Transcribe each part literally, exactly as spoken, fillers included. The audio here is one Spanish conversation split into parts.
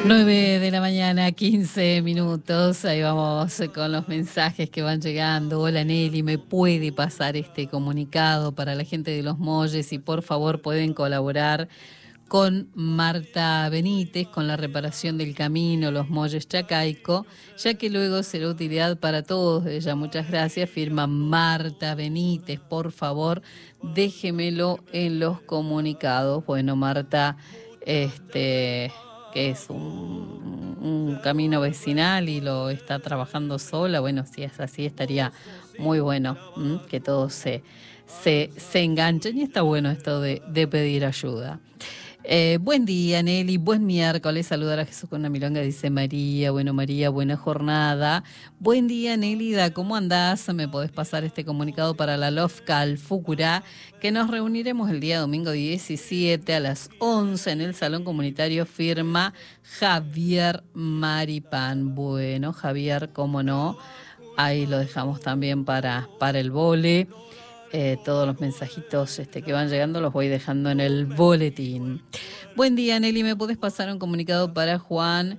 nueve de la mañana, quince minutos. Ahí vamos con los mensajes que van llegando. Hola Nelly, ¿me puede pasar este comunicado para la gente de Los Molles? Y por favor pueden colaborar con Marta Benítez con la reparación del camino Los Molles Chacaico, ya que luego será utilidad para todos. Ella, muchas gracias. Firma Marta Benítez. Por favor, déjemelo en los comunicados. Bueno, Marta, este... que es un, un camino vecinal y lo está trabajando sola, bueno, si es así estaría muy bueno, ¿m? Que todos se, se, se enganchen, y está bueno esto de, de pedir ayuda. Eh, buen día, Nelly, buen miércoles, saludar a Jesús con una milonga, dice María. Bueno, María, buena jornada. Buen día, Nélida, ¿cómo andás? ¿Me podés pasar este comunicado para la Lofca Alfúcura? Que nos reuniremos el día domingo diecisiete a las once en el Salón Comunitario. Firma Javier Maripán. Bueno, Javier, cómo no, ahí lo dejamos también para, para el vole. Eh, todos los mensajitos este, que van llegando los voy dejando en el boletín. Buen día, Nelly, ¿me puedes pasar un comunicado para Juan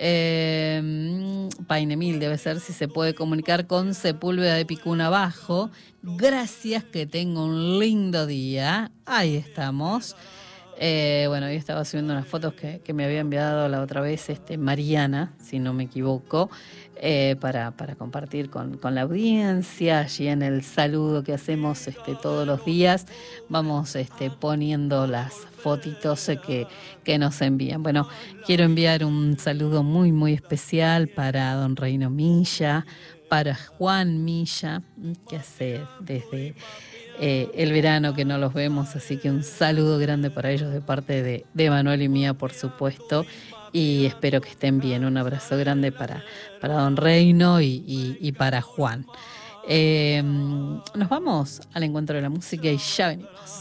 eh, Painemil? Debe ser, si se puede comunicar con Sepúlveda de Picuna Abajo. Gracias, que tenga un lindo día. Ahí estamos. Eh, bueno, yo estaba subiendo unas fotos que, que me había enviado la otra vez este, Mariana, si no me equivoco, eh, para, para compartir con, con la audiencia. Allí en el saludo que hacemos este, todos los días, vamos este, poniendo las fotitos que, que nos envían. Bueno, quiero enviar un saludo muy, muy especial para don Reino Milla, para Juan Milla, que hace desde... Eh, el verano que no los vemos, así que un saludo grande para ellos de parte de, de Manuel y mía, por supuesto, y espero que estén bien. Un abrazo grande para, para don Reino y, y, y para Juan. Eh, nos vamos al encuentro de la música y ya venimos.